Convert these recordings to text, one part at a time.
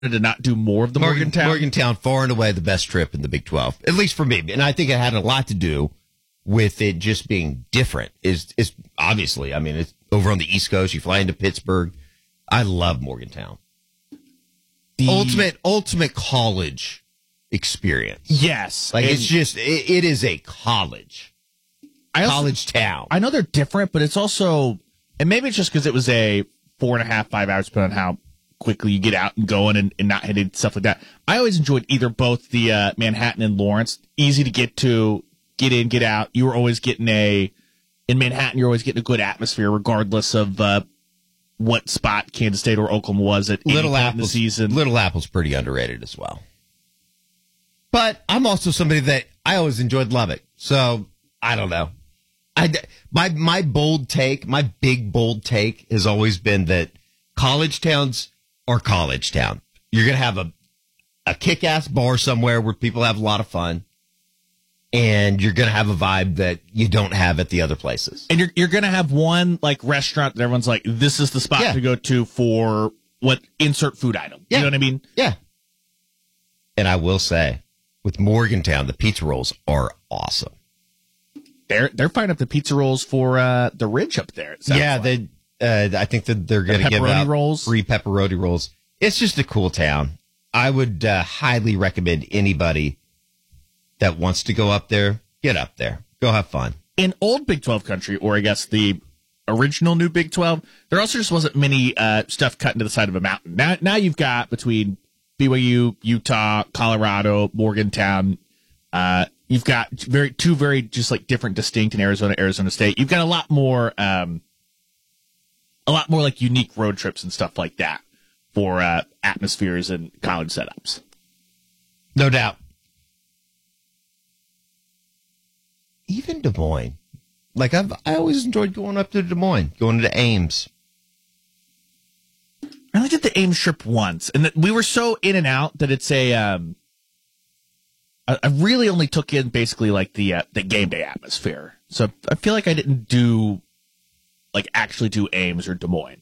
to not do more of the Morgantown. Morgantown, far and away the best trip in the Big 12, at least for me. And I think it had a lot to do with it just being different. Is obviously, I mean, it's over on the East Coast. You fly into Pittsburgh. I love Morgantown. The ultimate college experience. Yes. Like, it's just, it is a college town. I know they're different, but it's also, and maybe it's just because it was a 4.5, 5 hours, depending on how quickly you get out and going and not hitting stuff like that. I always enjoyed both the Manhattan and Lawrence. Easy to get to, get in, get out. You were always getting in Manhattan, you're always getting a good atmosphere, regardless of what spot Kansas State or Oklahoma was at any point in the season. Little Apple's pretty underrated as well. But I'm also somebody that I always enjoyed Lubbock. So, I don't know. My bold take, my big bold take has always been that college towns are college town. You're going to have a kick-ass bar somewhere where people have a lot of fun, and you're going to have a vibe that you don't have at the other places. And you're going to have one like restaurant that everyone's like, this is the spot to go to for insert food item. You know what I mean? Yeah. And I will say, with Morgantown, the pizza rolls are awesome. They're firing up the pizza rolls for the Ridge up there. Like. I think that they're going to give out free pepperoni rolls. It's just a cool town. I would highly recommend anybody that wants to go up there, get up there. Go have fun. In old Big 12 country, or I guess the original new Big 12, there also just wasn't many stuff cut into the side of a mountain. Now you've got between BYU, Utah, Colorado, Morgantown, you've got two very just like different, distinct in Arizona State. You've got a lot more like unique road trips and stuff like that for atmospheres and college setups. No doubt. Even Des Moines. Like I always enjoyed going up to Des Moines, going to Ames. I only did the Ames trip once, and we were so in and out that it's I really only took in basically like the game day atmosphere. So I feel like I didn't actually do Ames or Des Moines.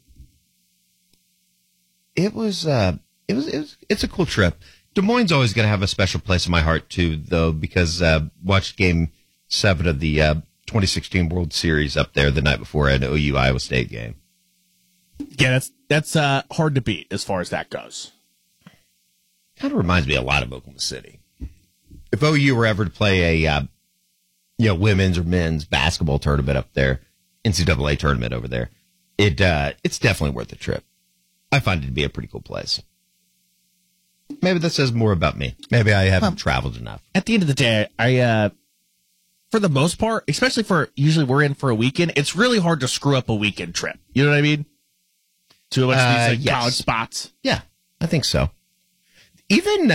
It's a cool trip. Des Moines always going to have a special place in my heart too, though, because watched Game 7 of the 2016 World Series up there the night before an OU Iowa State game. Yeah, that's hard to beat as far as that goes. Kind of reminds me a lot of Oklahoma City. If OU were ever to play a women's or men's basketball tournament up there, NCAA tournament over there, it's definitely worth the trip. I find it to be a pretty cool place. Maybe that says more about me. Maybe I haven't traveled enough. At the end of the day, I for the most part, especially for usually we're in for a weekend, it's really hard to screw up a weekend trip. You know what I mean? To a bunch of these college spots. Yeah, I think so. Even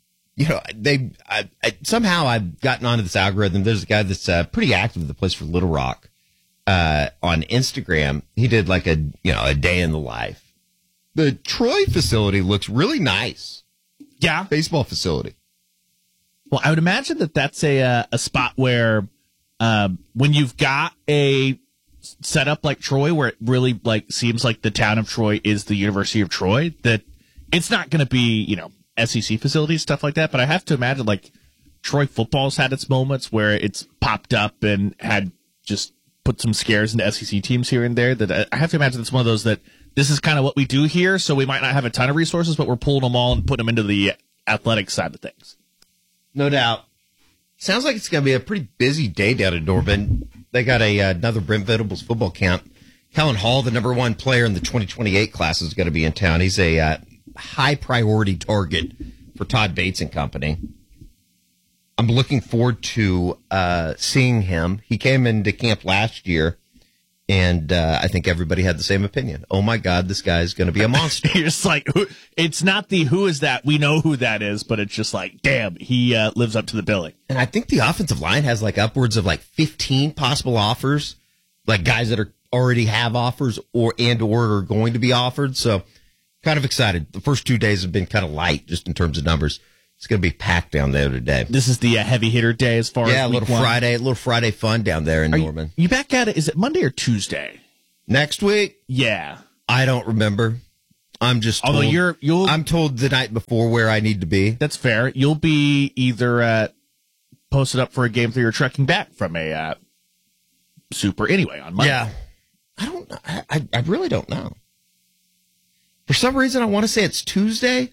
somehow I've gotten onto this algorithm. There's a guy that's pretty active at the place for Little Rock on Instagram. He did like a day in the life. The Troy facility looks really nice. Yeah, baseball facility. Well, I would imagine that that's a spot where when you've got a setup like Troy, where it really like seems like the town of Troy is the University of Troy, that it's not going to be SEC facilities, stuff like that. But I have to imagine like Troy football's had its moments where it's popped up and had just put some scares into SEC teams here and there. That I have to imagine it's one of those that this is kind of what we do here, so we might not have a ton of resources, but we're pulling them all and putting them into the athletic side of things. No doubt. Sounds like it's going to be a pretty busy day down in Norman. They got another Brent Venables football camp. Kellen Hall, the number one player in the 2028 class, is going to be in town. He's a high priority target for Todd Bates and company. I'm looking forward to seeing him. He came into camp last year, and I think everybody had the same opinion. Oh, my God, this guy's going to be a monster. You're just like, it's not the who is that? We know who that is, but it's just like, damn, he lives up to the billing. And I think the offensive line has like upwards of like 15 possible offers, like guys that already have offers or are going to be offered. So kind of excited. The first 2 days have been kind of light just in terms of numbers. It's going to be packed down there today. This is the heavy hitter day as far as a little Friday fun down there in Norman. You back at it? Is it Monday or Tuesday? Next week? Yeah. I don't remember. I'm just told, I'm told the night before where I need to be. That's fair. You'll be either posted up for a game that you're trekking back from a Super anyway on Monday. Yeah. I don't know. I really don't know. For some reason, I want to say it's Tuesday.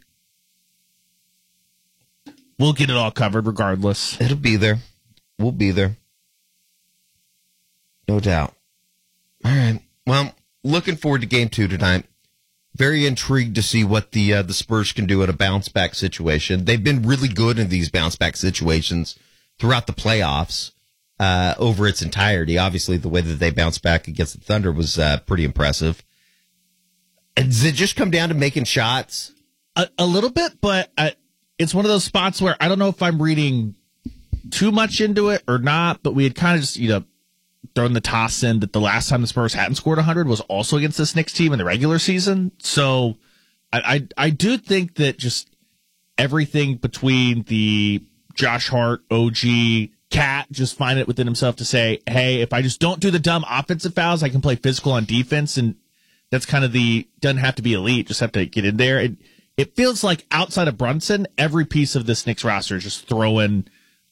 We'll get it all covered regardless. It'll be there. We'll be there. No doubt. All right. Well, looking forward to game 2 tonight. Very intrigued to see what the Spurs can do at a bounce back situation. They've been really good in these bounce back situations throughout the playoffs over its entirety. Obviously, the way that they bounced back against the Thunder was pretty impressive. And does it just come down to making shots? A little bit, but it's one of those spots where I don't know if I'm reading too much into it or not, but we had kind of just, thrown the toss in that the last time the Spurs hadn't scored 100 was also against this Knicks team in the regular season. So I do think that just everything between the Josh Hart, OG, Cat just find it within himself to say, hey, if I just don't do the dumb offensive fouls, I can play physical on defense. And that's kind of doesn't have to be elite, just have to get in there. It feels like outside of Brunson, every piece of this Knicks roster is just throwing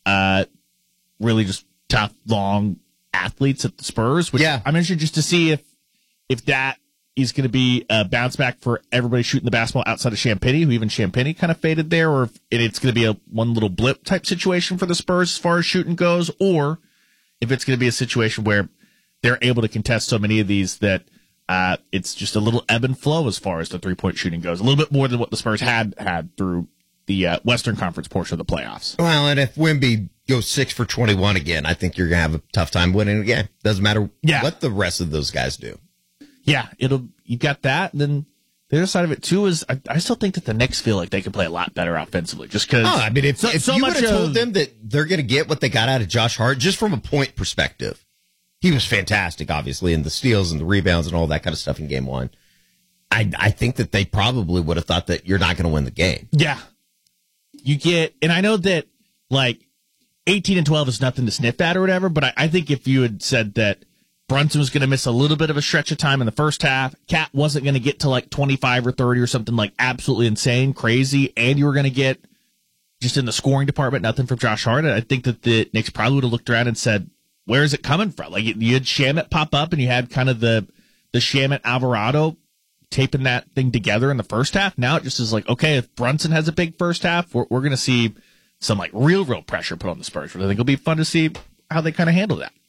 really just tough, long athletes at the Spurs, which I'm interested just to see if that is going to be a bounce back for everybody shooting the basketball outside of Champagny, who even Champagny kind of faded there, or if it's going to be a one little blip type situation for the Spurs as far as shooting goes, or if it's going to be a situation where they're able to contest so many of these that it's just a little ebb and flow as far as the 3-point shooting goes, a little bit more than what the Spurs had through the Western Conference portion of the playoffs. Well, and if Wemby goes 6 for 21 again, I think you're going to have a tough time winning again. Doesn't matter what the rest of those guys do. Yeah, you got that. And then the other side of it too is I still think that the Knicks feel like they can play a lot better offensively. Just because, if you would have told them that they're going to get what they got out of Josh Hart, just from a point perspective, he was fantastic, obviously, in the steals and the rebounds and all that kind of stuff in game 1. I think that they probably would have thought that you're not going to win the game. Yeah, and I know that like 18 and 12 is nothing to sniff at or whatever, but I think if you had said that Brunson was going to miss a little bit of a stretch of time in the first half, Cat wasn't going to get to like 25 or 30 or something like absolutely insane, crazy, and you were going to get just in the scoring department, nothing from Josh Hart, I think that the Knicks probably would have looked around and said, where is it coming from? Like you had Shamet pop up and you had kind of the Shamet Alvarado taping that thing together in the first half. Now it just is like, okay, if Brunson has a big first half, we're going to see some like real pressure put on the Spurs. But I think it'll be fun to see how they kind of handle that.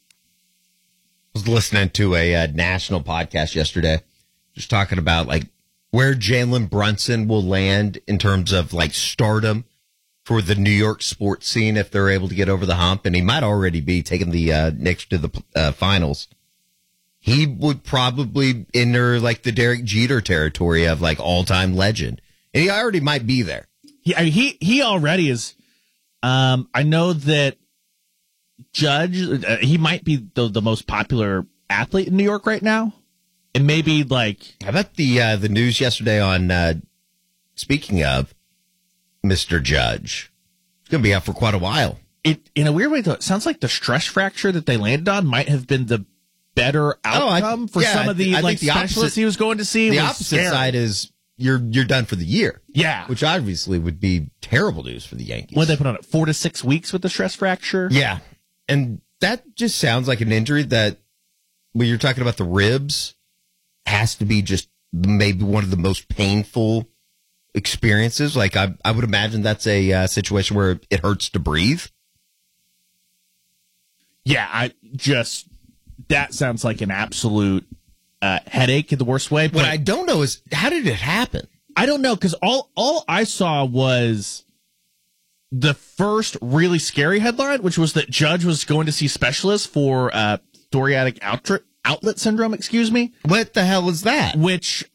I was listening to a national podcast yesterday, just talking about like where Jalen Brunson will land in terms of like stardom for the New York sports scene if they're able to get over the hump. And he might already be taking the Knicks to the finals. He would probably enter like the Derek Jeter territory of like all-time legend. And he already might be there. He already is. I know that Judge, he might be the most popular athlete in New York right now. And maybe like, how about the news yesterday on, speaking of Mr. Judge, it's going to be out for quite a while. In a weird way, though, it sounds like the stress fracture that they landed on might have been the better outcome for some of the specialists he was going to see. The opposite side is you're done for the year. Yeah. Which obviously would be terrible news for the Yankees. What did they put on it? 4 to 6 weeks with the stress fracture? Yeah. And that just sounds like an injury that, when you're talking about the ribs, has to be just maybe one of the most painful experiences. Like I would imagine that's a situation where it hurts to breathe. Yeah, that sounds like an absolute headache in the worst way. What I don't know is, how did it happen? I don't know, because all I saw was the first really scary headline, which was that Judge was going to see specialists for psoriatic outlet syndrome, excuse me. What the hell is that? Which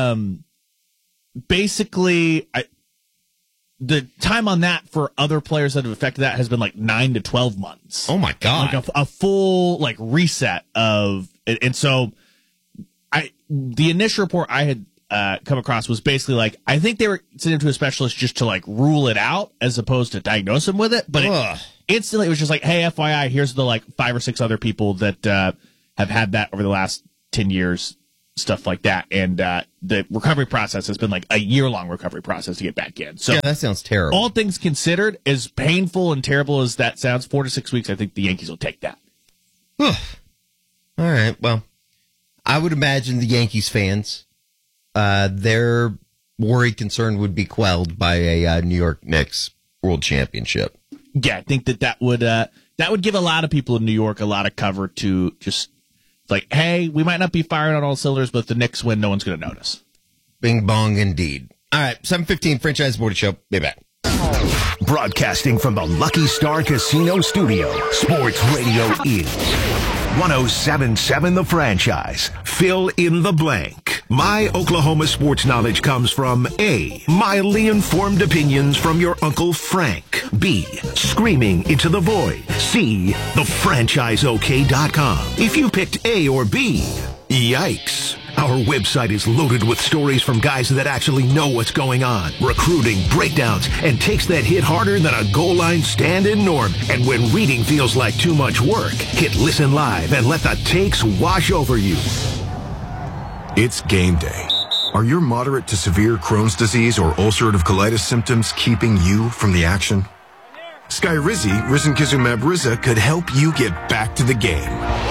basically, the time on that for other players that have affected that has been like 9 to 12 months. Oh my God. Like a full like reset of, and so the initial report I had come across was basically like, I think they were sending him to a specialist just to like rule it out as opposed to diagnose him with it. But instantly it was just like, hey, FYI, here's the like 5 or 6 other people that have had that over the last 10 years. stuff like that. And the recovery process has been like a year-long recovery process to get back in. So Yeah, that sounds terrible. all things considered, as painful and terrible as that sounds, 4 to 6 weeks, I think the Yankees will take that. All right. Well, I would imagine the Yankees fans, their worry concern would be quelled by a New York Knicks World Championship. Yeah, I think that would give a lot of people in New York a lot of cover to just like, hey, we might not be firing on all cylinders, but if the Knicks win, no one's going to notice. Bing bong indeed. All right, 7:15 Franchise Morning Show. Be back. Broadcasting from the Lucky Star Casino Studio, Sports Radio is 107.7 The Franchise. Fill in the blank. My Oklahoma sports knowledge comes from A, mildly informed opinions from your Uncle Frank. B, screaming into the void. C, thefranchiseok.com. If you picked A or B, yikes. Our website is loaded with stories from guys that actually know what's going on, recruiting, breakdowns, and takes that hit harder than a goal line stand-in norm. And when reading feels like too much work, hit listen live and let the takes wash over you. It's game day. Are your moderate to severe Crohn's disease or ulcerative colitis symptoms keeping you from the action? Skyrizi, risankizumab Riza, could help you get back to the game.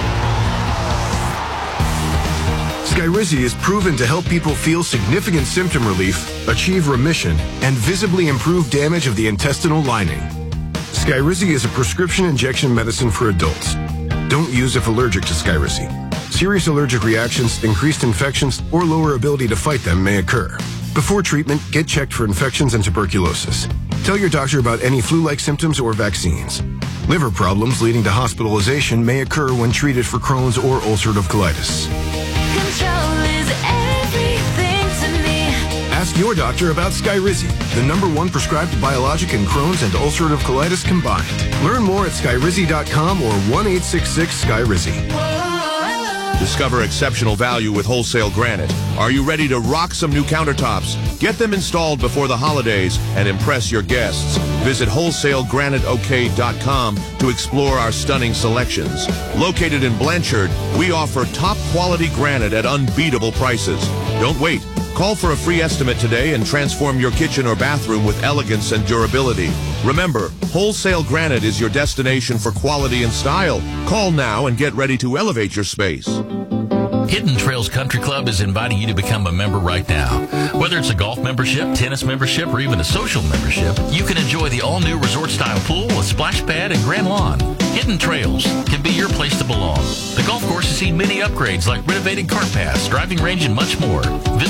Skyrizi is proven to help people feel significant symptom relief, achieve remission, and visibly improve damage of the intestinal lining. Skyrizi is a prescription injection medicine for adults. Don't use if allergic to Skyrizi. Serious allergic reactions, increased infections, or lower ability to fight them may occur. Before treatment, get checked for infections and tuberculosis. Tell your doctor about any flu-like symptoms or vaccines. Liver problems leading to hospitalization may occur when treated for Crohn's or ulcerative colitis. Control is everything to me. Ask your doctor about Skyrizi, the #1 prescribed biologic in Crohn's and ulcerative colitis combined. Learn more at skyrizi.com or 1-866-SKYRIZI. Discover exceptional value with Wholesale Granite. Are you ready to rock some new countertops? Get them installed before the holidays and impress your guests. Visit wholesaleGraniteOK.com to explore our stunning selections. Located in Blanchard, we offer top quality granite at unbeatable prices. Don't wait. Call for a free estimate today and transform your kitchen or bathroom with elegance and durability. Remember, Wholesale Granite is your destination for quality and style. Call now and get ready to elevate your space. Hidden Trails Country Club is inviting you to become a member right now. Whether it's a golf membership, tennis membership, or even a social membership, you can enjoy the all-new resort-style pool with splash pad and grand lawn. Hidden Trails can be your place to belong. The golf course has seen many upgrades like renovated cart paths, driving range, and much more. Visit